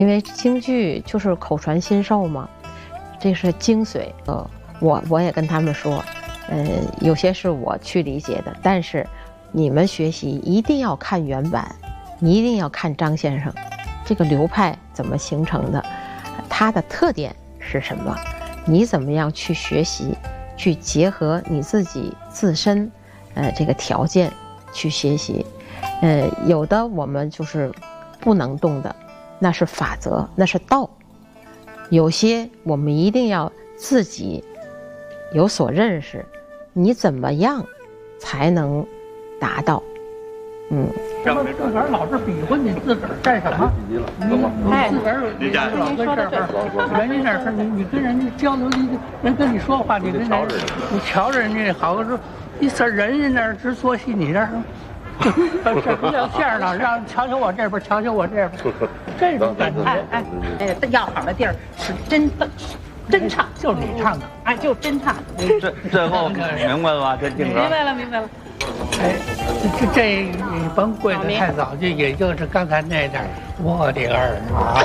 因为京剧就是口传心授嘛，这是精髓。我也跟他们说，有些是我去理解的，但是你们学习一定要看原版，你一定要看张先生这个流派怎么形成的，它的特点是什么，你怎么样去学习，去结合你自己自身这个条件去学习。有的我们就是不能动的，那是法则，那是道。有些我们一定要自己有所认识，你怎么样才能达到？ 这么自个儿老是比划，你自个儿干什么？你自个儿老跟这儿，人家那儿你跟人家交流，人跟你说话，你跟人家，你瞧着人家好说，你在人家那儿直作戏，你这儿。什么叫相声呢？让瞧瞧我这边，瞧瞧我这边，这种感觉。 要好的地儿是真唱， 就是你唱的， 就真唱。 最后明白了吧？这定格。 明白了。 这你甭跪得太早，就也就是刚才那点，我的儿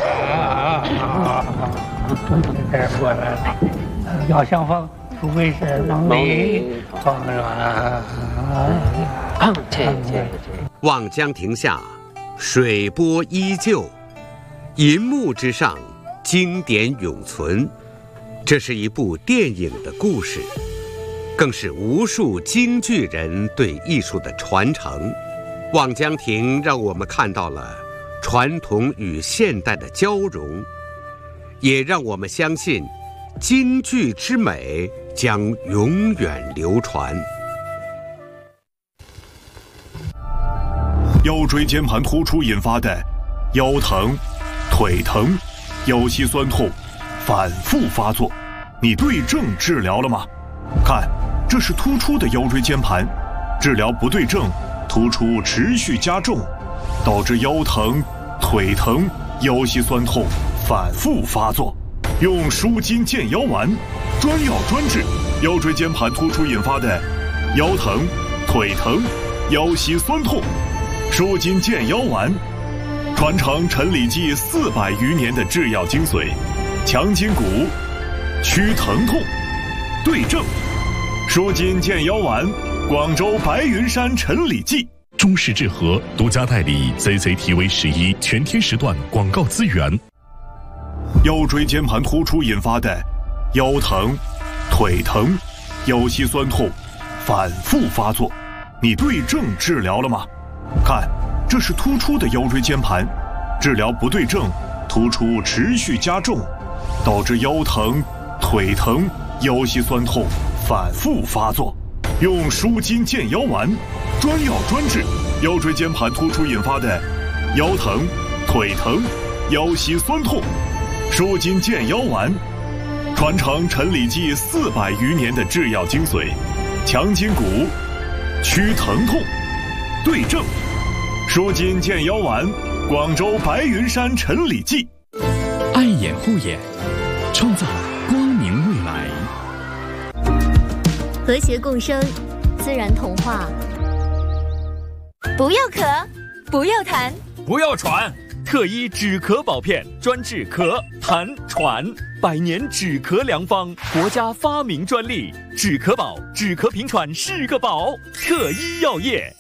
这过来了，要相逢。除非是能力放软。 望江亭下，水波依旧，银幕之上，经典永存。这是一部电影的故事，更是无数京剧人对艺术的传承。望江亭让我们看到了传统与现代的交融，也让我们相信京剧之美将永远流传。 腰椎间盘突出引发的腰疼、腿疼、腰膝酸痛反复发作，你对症治疗了吗？看，这是突出的腰椎间盘，治疗不对症，突出持续加重，导致腰疼、腿疼、腰膝酸痛反复发作。用舒筋健腰丸，专药专治腰椎间盘突出引发的腰疼、腿疼、腰膝酸痛。舒筋健腰丸，传承陈李济400余年的制药精髓，强筋骨，祛疼痛，对症。舒筋健腰丸，广州白云山陈李济。 中式治和独家代理 CCTV11全天时段广告资源。 腰椎间盘突出引发的腰疼、腿疼、腰膝酸痛反复发作，你对症治疗了吗？看，这是突出的腰椎间盘，治疗不对症，突出持续加重，导致腰疼、腿疼、腰膝酸痛反复发作。用舒筋健腰丸，专药专治腰椎间盘突出引发的腰疼、腿疼、腰膝酸痛。舒筋健腰丸，传承陈李济400余年的制药精髓，强筋骨，祛疼痛，对症。舒筋健腰丸，广州白云山陈李济。 爱眼护眼，创造光明未来。 和谐共生，自然童话。不要咳，不要痰， 不要喘。特一止咳宝片，专治咳、痰、喘，100年止咳良方，国家发明专利。止咳宝，止咳平喘是个宝。特一药业。